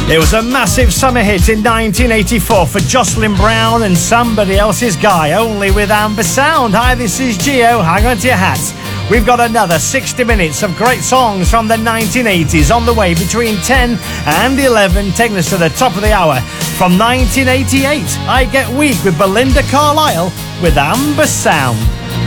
It was a massive summer hit in 1984 for Jocelyn Brown and Somebody Else's Guy, only with Amber Sound. Hi, this is Gio. Hang on to your hats. We've got another 60 minutes of great songs from the 1980s on the way between 10 and 11, taking us to the top of the hour. From 1988, I Get Weak with Belinda Carlisle with Amber Sound.